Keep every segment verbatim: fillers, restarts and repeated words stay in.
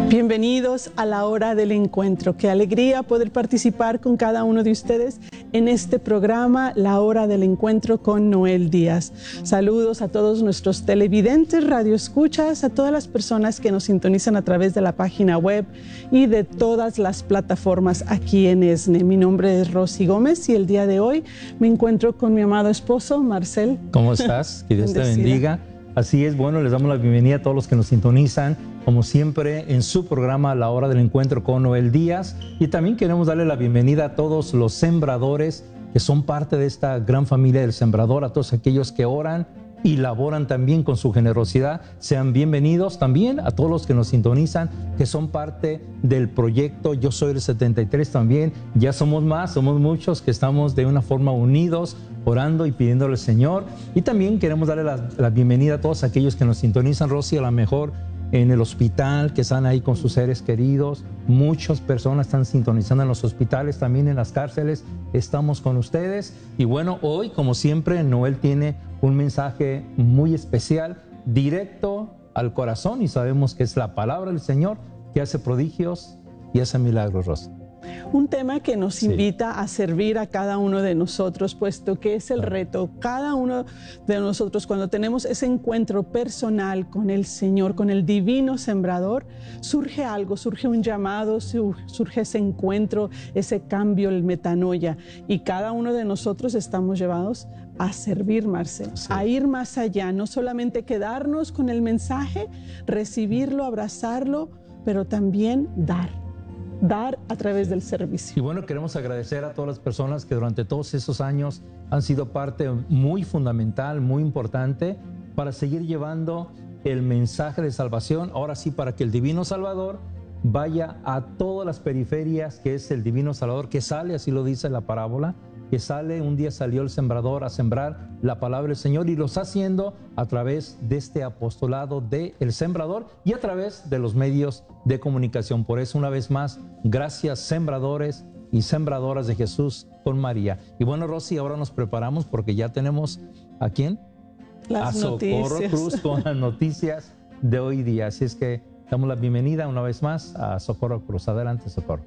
Bienvenidos a la hora del encuentro. Qué alegría poder participar con cada uno de ustedes en este programa, La Hora del Encuentro con Noel Díaz. Saludos a todos nuestros televidentes, radioescuchas, a todas las personas que nos sintonizan a través de la página web y de todas las plataformas aquí en ESNE. Mi nombre es Rosy Gómez y el día de hoy me encuentro con mi amado esposo, Marcel. ¿Cómo estás? Que Dios te bendiga. Así es, bueno, les damos la bienvenida a todos los que nos sintonizan, como siempre, en su programa La Hora del Encuentro con Noel Díaz. Y también queremos darle la bienvenida a todos los sembradores que son parte de esta gran familia del sembrador, a todos aquellos que oran y laboran también con su generosidad. Sean bienvenidos también a todos los que nos sintonizan, que son parte del proyecto Yo Soy el setenta y tres también. Ya somos más, somos muchos que estamos de una forma unidos, orando y pidiéndole al Señor. Y también queremos darle la, la bienvenida a todos aquellos que nos sintonizan, Rosy, a lo mejor en el hospital, que están ahí con sus seres queridos. Muchas personas están sintonizando en los hospitales, también en las cárceles. Estamos con ustedes. Y bueno, hoy, como siempre, Noel tiene un mensaje muy especial, directo al corazón, y sabemos que es la palabra del Señor que hace prodigios y hace milagros, Rosy. Un tema que nos Sí. invita a servir a cada uno de nosotros, puesto que es el Claro. reto. Cada uno de nosotros, cuando tenemos ese encuentro personal con el Señor, con el divino sembrador, surge algo, surge un llamado, su- surge ese encuentro, ese cambio, el metanoia. Y cada uno de nosotros estamos llevados a servir, Marcel, Sí. a ir más allá, no solamente quedarnos con el mensaje, recibirlo, abrazarlo, pero también dar. Dar a través del servicio. Y bueno, queremos agradecer a todas las personas que durante todos esos años han sido parte muy fundamental, muy importante para seguir llevando el mensaje de salvación. Ahora sí, para que el Divino Salvador vaya a todas las periferias, que es el Divino Salvador que sale, así lo dice la parábola, que sale, un día salió el sembrador a sembrar la palabra del Señor, y lo está haciendo a través de este apostolado de El Sembrador y a través de los medios de comunicación. Por eso, una vez más, gracias, sembradores y sembradoras de Jesús con María. Y bueno, Rosy, ahora nos preparamos porque ya tenemos ¿a quién? Las a Socorro noticias. Cruz con las noticias de hoy día. Así es que damos la bienvenida una vez más a Socorro Cruz. Adelante, Socorro.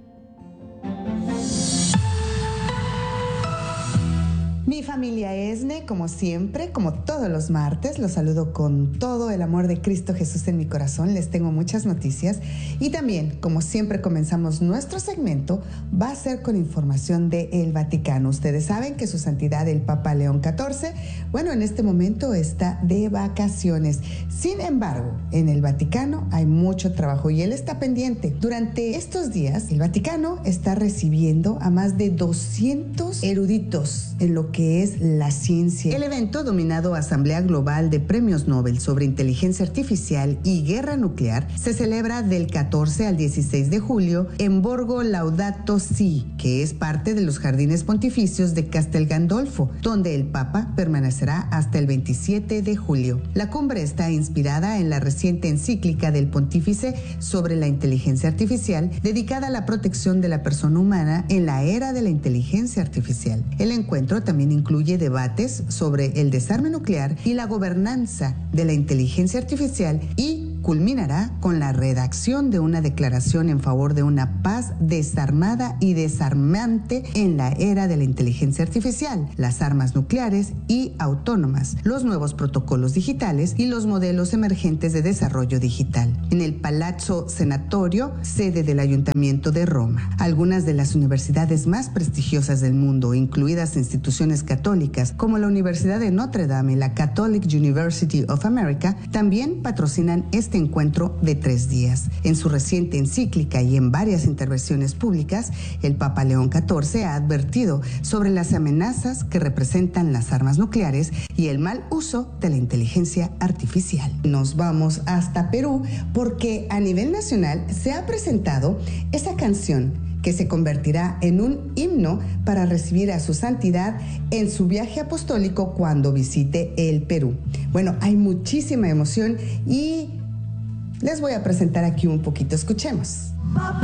Mi familia ESNE, como siempre, como todos los martes, los saludo con todo el amor de Cristo Jesús en mi corazón. Les tengo muchas noticias y también, como siempre, comenzamos nuestro segmento, va a ser con información del Vaticano. Ustedes saben que su santidad el Papa León catorce, bueno, en este momento está de vacaciones. Sin embargo, en el Vaticano hay mucho trabajo y él está pendiente. Durante estos días, el Vaticano está recibiendo a más de doscientos eruditos en lo que es la ciencia. El evento, dominado Asamblea Global de Premios Nobel sobre Inteligencia Artificial y Guerra Nuclear, se celebra del catorce al dieciséis de julio en Borgo Laudato Si, que es parte de los Jardines Pontificios de Castel Gandolfo, donde el Papa permanecerá hasta el veintisiete de julio. La cumbre está inspirada en la reciente encíclica del Pontífice sobre la inteligencia artificial, dedicada a la protección de la persona humana en la era de la inteligencia artificial. El encuentro también incluye debates sobre el desarme nuclear y la gobernanza de la inteligencia artificial y culminará con la redacción de una declaración en favor de una paz desarmada y desarmante en la era de la inteligencia artificial, las armas nucleares y autónomas, los nuevos protocolos digitales y los modelos emergentes de desarrollo digital. En el Palazzo Senatorio, sede del Ayuntamiento de Roma, algunas de las universidades más prestigiosas del mundo, incluidas instituciones católicas como la Universidad de Notre Dame y la Catholic University of America, también patrocinan este encuentro de tres días. En su reciente encíclica y en varias intervenciones públicas, el Papa León catorce ha advertido sobre las amenazas que representan las armas nucleares y el mal uso de la inteligencia artificial. Nos vamos hasta Perú porque a nivel nacional se ha presentado esa canción que se convertirá en un himno para recibir a su santidad en su viaje apostólico cuando visite el Perú. Bueno, hay muchísima emoción y les voy a presentar aquí un poquito. Escuchemos.